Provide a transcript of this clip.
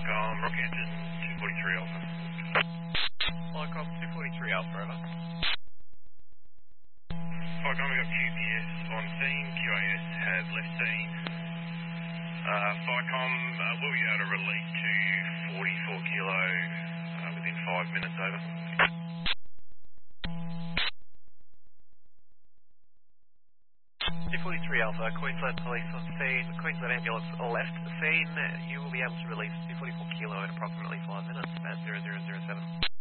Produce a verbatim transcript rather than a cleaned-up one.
Flycom, Rock Engine two forty-three Alpha. Flycom two forty-three Alpha, over. Flycom, we got Q P S on scene, Q A S has left scene. Uh, Flycom, uh, will be able to release to forty-four kilo uh, within five minutes, over. two forty-three Alpha, Queensland Police on scene, Queensland Ambulance left scene. You will be able to release two forty-four kilo in approximately five minutes at zero zero zero seven.